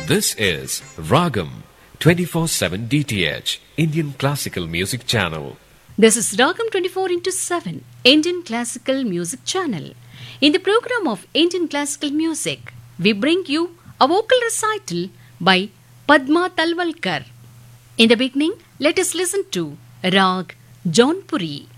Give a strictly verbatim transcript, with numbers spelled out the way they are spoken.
This is Ragam twenty-four seven D T H, Indian Classical Music Channel. This is Ragam twenty-four into seven, Indian Classical Music Channel. In the program of Indian Classical Music, we bring you a vocal recital by Padma Talwalkar. In the beginning, let us listen to Rag Jaunpuri.